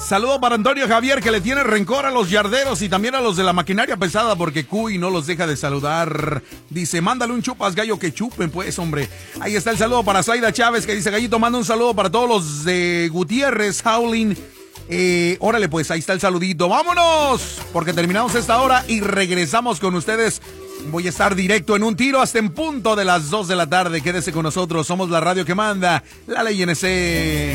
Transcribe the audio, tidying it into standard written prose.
Saludo para Antonio Javier, que le tiene rencor a los yarderos y también a los de la maquinaria pesada porque Cuy no los deja de saludar. Dice, mándale un chupas gallo que chupen, pues, hombre. Ahí está el saludo para Zaida Chávez, que dice, Gallito, manda un saludo para todos los de Gutiérrez, Howling. Órale, pues, ahí está el saludito. ¡Vámonos! Porque terminamos esta hora y regresamos con ustedes. Voy a estar directo en un tiro hasta en punto de las 2 de la tarde. Quédese con nosotros. Somos la radio que manda, la ley NC.